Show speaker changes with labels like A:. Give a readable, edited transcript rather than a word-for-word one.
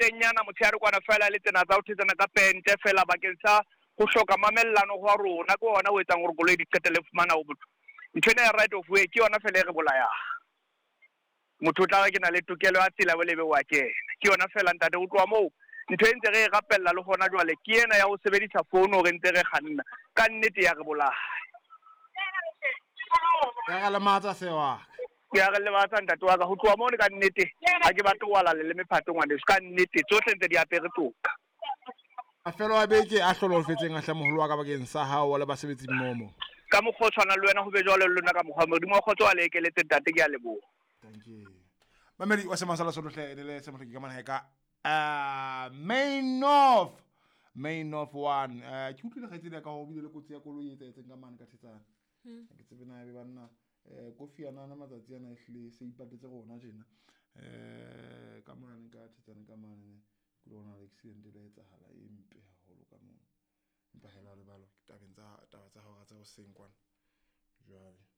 A: tenyana motshehare kwana fela le tsena tsa ho thetsana ka pente fela bakeng sa go hloka mamellano go rona ke ona o etsang gore koloi di qetele fumana o botho ntho ena ya right of way ke yona fela e re bolayang motho o tla ke na le tokelo ya tsela bo lebe wa kena ke yona fela ntate o tloa moo ntho e ntse re e rapella le gona jwale ke ena ya go sebedisa founu gore ntse re kganna ka nnete ya re bolaya
B: ya ga le matsa sewa
A: ke a re lebatsa ntate wa ka go tloa moo ka nnete ga ke batla go wala le mephato ngwane ka nnete tsotlhe ntse di apere toka
B: mafelo a beke a hlolofetseng a hlamoholo wa ka bakeng sa hao le basebetsi mmomo
A: ka mokgwa o tshwana le wena go be jwale le lona ka mokgwa modimo wa kgotso a le ekeletse ntate ke a leboga
B: thank you mamedi wa semasala solohle le se mohleki ka mana heka main off one ke utlwile kgaitsedi ka ho bile le kotsi ya koloi e etseng ka mane ka thetsana ke tsebe na be banna kofi yana na matsatsi ana ehlile se ipatetse gona tjena ka mane ka thetsana ka mane ke lona le accident le etsahala empe haholo ka moo empa hela le balo taba tsa ho ratsa ho seng kwana jwale